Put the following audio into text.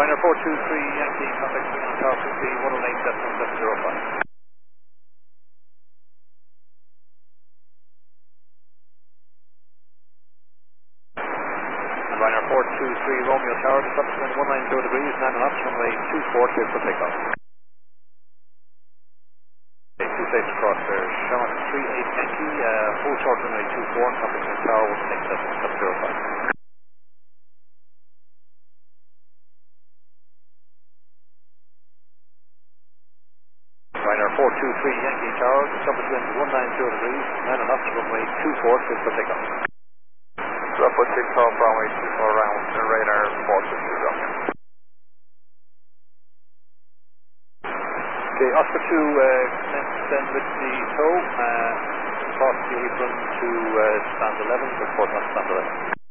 Ryanair 423 Yankee, contact me on tower 118.705. Ryanair 423 Romeo Tower, subsequent 190 degrees, 9 knots, runway 24, clear for takeoff. Okay, two plates across there, Shamrock 38 Yankee, full short runway 24, contact me on tower 118.705. Ryanair 423 Yankee Tower, subsequent 190 degrees, 9 knots, runway 24, clear for takeoff. Bravo 6 off runway 24 round, radar 423 Romeo. Okay, Oscar 2, commence then with the tow, cross the apron to stand 11, report on stand 11.